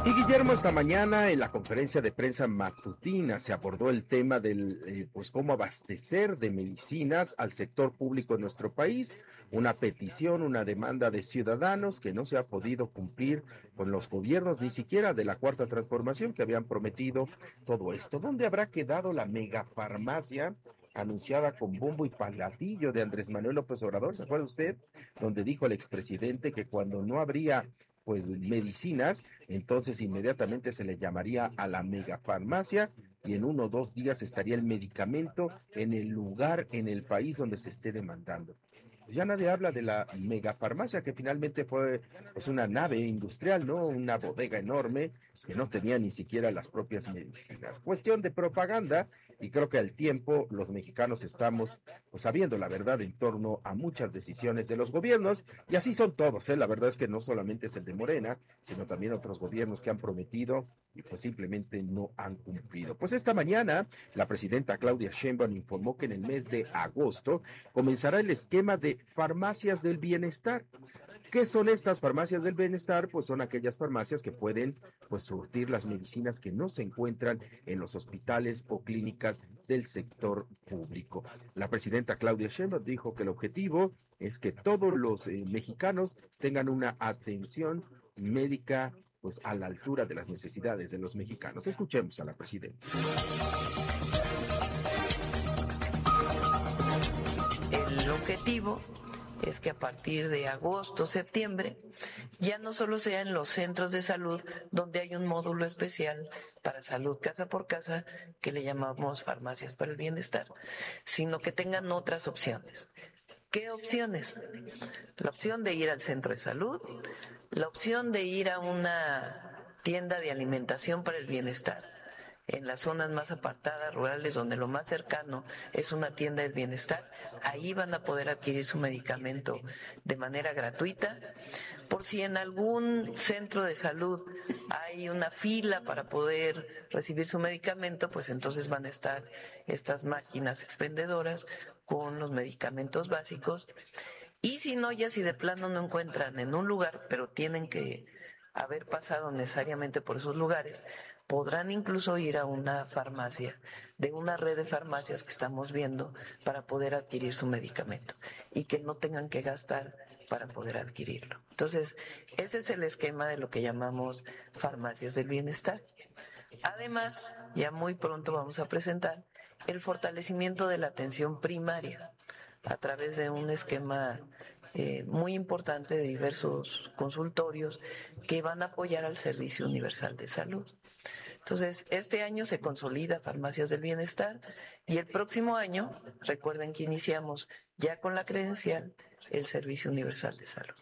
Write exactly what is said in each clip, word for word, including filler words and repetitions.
Y Guillermo, esta mañana en la conferencia de prensa matutina se abordó el tema del, eh, pues cómo abastecer de medicinas al sector público en nuestro país, una petición, una demanda de ciudadanos que no se ha podido cumplir con los gobiernos, ni siquiera de la Cuarta Transformación, que habían prometido todo esto. ¿Dónde habrá quedado la megafarmacia anunciada con bombo y platillo de Andrés Manuel López Obrador? ¿Se acuerda usted? Donde dijo el expresidente que cuando no habría pues medicinas, entonces inmediatamente se le llamaría a la megafarmacia y en uno o dos días estaría el medicamento en el lugar, en el país donde se esté demandando. Ya nadie habla de la megafarmacia, que finalmente fue pues una nave industrial, ¿no? Una bodega enorme que no tenía ni siquiera las propias medicinas. Cuestión de propaganda, y creo que al tiempo los mexicanos estamos pues sabiendo la verdad en torno a muchas decisiones de los gobiernos, y así son todos, ¿eh? La verdad es que no solamente es el de Morena, sino también otros gobiernos que han prometido y pues simplemente no han cumplido. Pues esta mañana la presidenta Claudia Sheinbaum informó que en el mes de agosto comenzará el esquema de farmacias del bienestar. ¿Qué son estas farmacias del bienestar? Pues son aquellas farmacias que pueden pues surtir las medicinas que no se encuentran en los hospitales o clínicas del sector público. La presidenta Claudia Sheinbaum dijo que el objetivo es que todos los eh, mexicanos tengan una atención médica pues a la altura de las necesidades de los mexicanos. Escuchemos a la presidenta. El objetivo es que a partir de agosto, septiembre, ya no solo sea en los centros de salud donde hay un módulo especial para salud casa por casa, que le llamamos farmacias para el bienestar, sino que tengan otras opciones. ¿Qué opciones? La opción de ir al centro de salud, la opción de ir a una tienda de alimentación para el bienestar, en las zonas más apartadas, rurales, donde lo más cercano es una tienda del bienestar, ahí van a poder adquirir su medicamento de manera gratuita. Por si en algún centro de salud hay una fila para poder recibir su medicamento, pues entonces van a estar estas máquinas expendedoras con los medicamentos básicos. Y si no, ya si de plano no encuentran en un lugar, pero tienen que haber pasado necesariamente por esos lugares, podrán incluso ir a una farmacia, de una red de farmacias que estamos viendo, para poder adquirir su medicamento y que no tengan que gastar para poder adquirirlo. Entonces, ese es el esquema de lo que llamamos farmacias del bienestar. Además, ya muy pronto vamos a presentar el fortalecimiento de la atención primaria a través de un esquema eh, muy importante de diversos consultorios que van a apoyar al Servicio Universal de Salud. Entonces, este año se consolida Farmacias del Bienestar y el próximo año, recuerden que iniciamos ya con la credencial el Servicio Universal de Salud.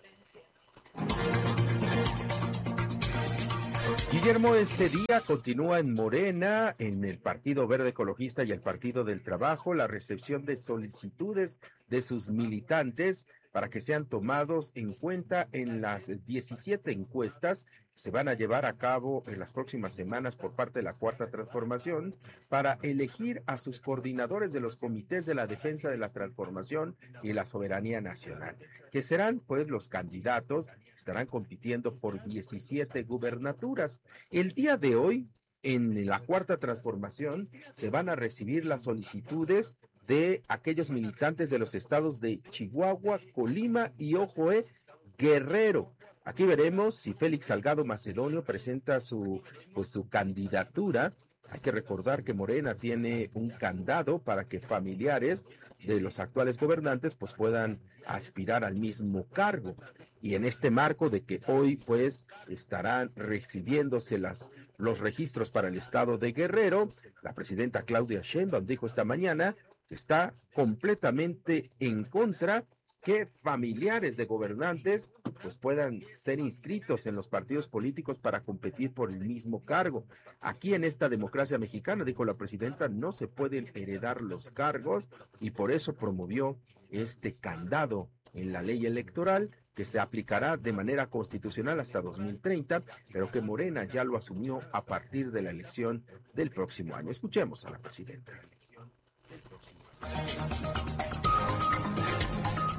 Guillermo, este día continúa en Morena, en el Partido Verde Ecologista y el Partido del Trabajo, la recepción de solicitudes de sus militantes para que sean tomados en cuenta en las diecisiete encuestas que se van a llevar a cabo en las próximas semanas por parte de la Cuarta Transformación para elegir a sus coordinadores de los comités de la defensa de la transformación y la soberanía nacional, que serán pues los candidatos que estarán compitiendo por diecisiete gubernaturas. El día de hoy, en la Cuarta Transformación, se van a recibir las solicitudes de aquellos militantes de los estados de Chihuahua, Colima y, ojo, eh, Guerrero. Aquí veremos si Félix Salgado Macedonio presenta su, pues, su candidatura. Hay que recordar que Morena tiene un candado para que familiares de los actuales gobernantes pues puedan aspirar al mismo cargo. Y en este marco de que hoy pues estarán recibiéndose las, los registros para el estado de Guerrero, la presidenta Claudia Sheinbaum dijo esta mañana que está completamente en contra que familiares de gobernantes pues puedan ser inscritos en los partidos políticos para competir por el mismo cargo. Aquí en esta democracia mexicana, dijo la presidenta, no se pueden heredar los cargos y por eso promovió este candado en la ley electoral que se aplicará de manera constitucional hasta dos mil treinta, pero que Morena ya lo asumió a partir de la elección del próximo año. Escuchemos a la presidenta.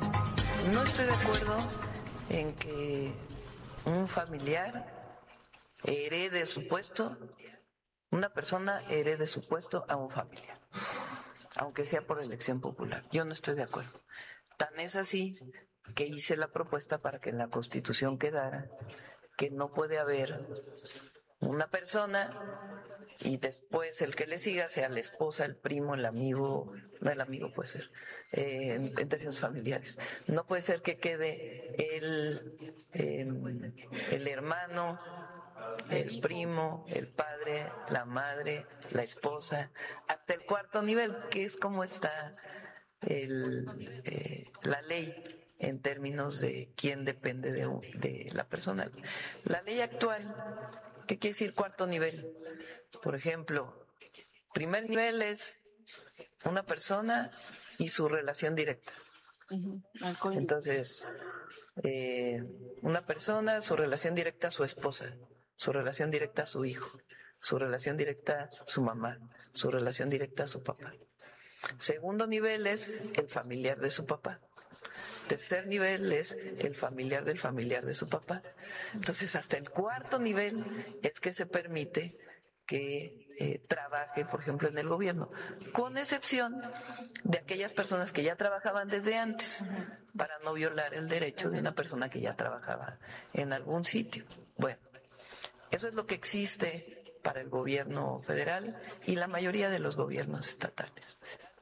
No estoy de acuerdo en que un familiar herede su puesto, una persona herede su puesto a un familiar, aunque sea por elección popular. Yo no estoy de acuerdo. Tan es así que hice la propuesta para que en la Constitución quedara que no puede haber una persona y después el que le siga sea la esposa, el primo, el amigo, no el amigo puede ser, eh, en, en términos familiares. No puede ser que quede el, eh, el hermano, el primo, el padre, la madre, la esposa, hasta el cuarto nivel, que es como está el, eh, la ley en términos de quién depende de, de la persona. La ley actual, ¿qué quiere decir cuarto nivel? Por ejemplo, primer nivel es una persona y su relación directa. Entonces, eh, una persona, su relación directa a su esposa, su relación directa a su hijo, su relación directa a su mamá, su relación directa a su papá. Segundo nivel es el familiar de su papá. Tercer nivel es el familiar del familiar de su papá. Entonces, hasta el cuarto nivel es que se permite que eh, trabaje, por ejemplo, en el gobierno, con excepción de aquellas personas que ya trabajaban desde antes, para no violar el derecho de una persona que ya trabajaba en algún sitio. Bueno, eso es lo que existe para el gobierno federal y la mayoría de los gobiernos estatales.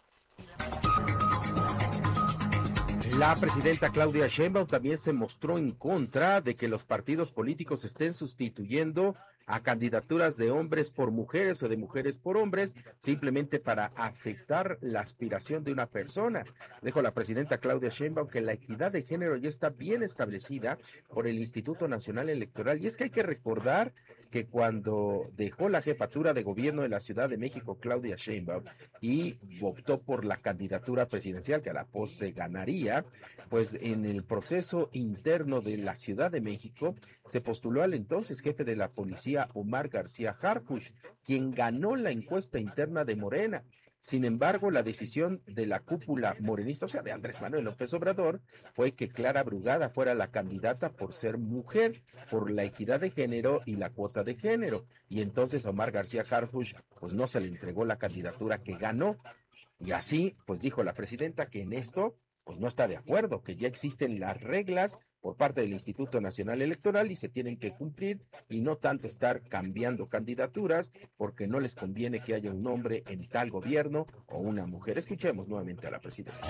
La presidenta Claudia Sheinbaum también se mostró en contra de que los partidos políticos estén sustituyendo a candidaturas de hombres por mujeres o de mujeres por hombres, simplemente para afectar la aspiración de una persona. Dijo la presidenta Claudia Sheinbaum que la equidad de género ya está bien establecida por el Instituto Nacional Electoral. Y es que hay que recordar que cuando dejó la jefatura de gobierno de la Ciudad de México, Claudia Sheinbaum, y optó por la candidatura presidencial, que a la postre ganaría, pues en el proceso interno de la Ciudad de México se postuló al entonces jefe de la policía, Omar García Harfuch, quien ganó la encuesta interna de Morena. Sin embargo, la decisión de la cúpula morenista, o sea, de Andrés Manuel López Obrador, fue que Clara Brugada fuera la candidata por ser mujer, por la equidad de género y la cuota de género. Y entonces Omar García Harfuch, pues no se le entregó la candidatura que ganó. Y así, pues dijo la presidenta que en esto, pues no está de acuerdo, que ya existen las reglas por parte del Instituto Nacional Electoral y se tienen que cumplir y no tanto estar cambiando candidaturas porque no les conviene que haya un hombre en tal gobierno o una mujer. Escuchemos nuevamente a la presidenta.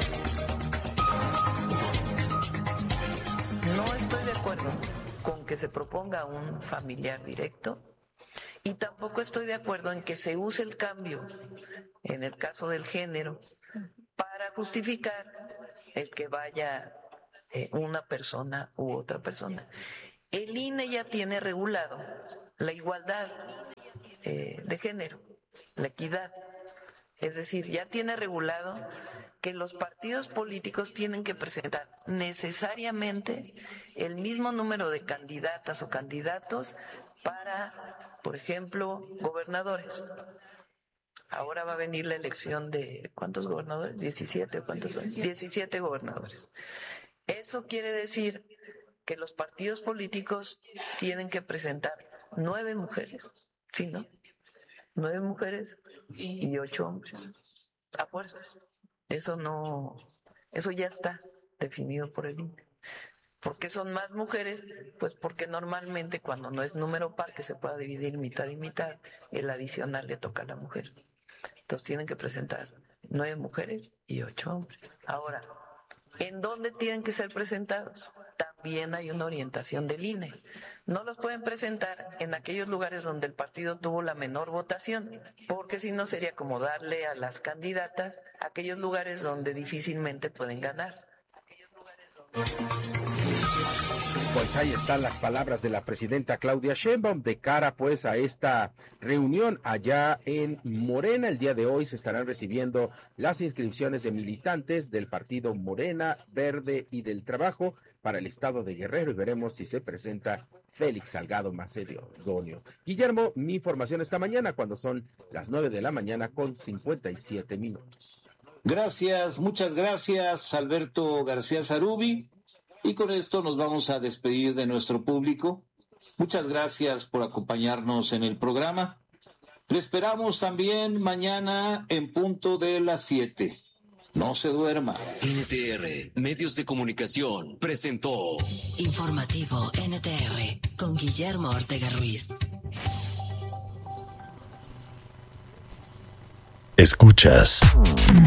No estoy de acuerdo con que se proponga un familiar directo y tampoco estoy de acuerdo en que se use el cambio, en el caso del género, para justificar el que vaya eh, una persona u otra persona. El I N E ya tiene regulado la igualdad eh, de género, la equidad. Es decir, ya tiene regulado que los partidos políticos tienen que presentar necesariamente el mismo número de candidatas o candidatos para, por ejemplo, gobernadores. Ahora va a venir la elección de, ¿cuántos gobernadores? diecisiete, ¿cuántos son? diecisiete gobernadores. Eso quiere decir que los partidos políticos tienen que presentar nueve mujeres, ¿sí, no? Nueve mujeres y ocho hombres, a fuerzas. Eso no, eso ya está definido por el I N E. ¿Por qué son más mujeres? Pues porque normalmente cuando no es número par, que se pueda dividir mitad y mitad, el adicional le toca a la mujer. Entonces tienen que presentar nueve mujeres y ocho hombres. Ahora, ¿en dónde tienen que ser presentados? También hay una orientación del I N E. No los pueden presentar en aquellos lugares donde el partido tuvo la menor votación, porque si no sería como darle a las candidatas aquellos lugares donde difícilmente pueden ganar. Pues ahí están las palabras de la presidenta Claudia Sheinbaum de cara pues a esta reunión allá en Morena. El día de hoy se estarán recibiendo las inscripciones de militantes del partido Morena, Verde y del Trabajo para el estado de Guerrero y veremos si se presenta Félix Salgado Macedonio. Guillermo, mi información esta mañana cuando son las nueve de la mañana con cincuenta y siete minutos. Gracias, muchas gracias, Alberto García Zarubi. Y con esto nos vamos a despedir de nuestro público. Muchas gracias por acompañarnos en el programa. Le esperamos también mañana en punto de las siete. No se duerma. N T R, Medios de Comunicación, presentó Informativo N T R con Guillermo Ortega Ruiz. Escuchas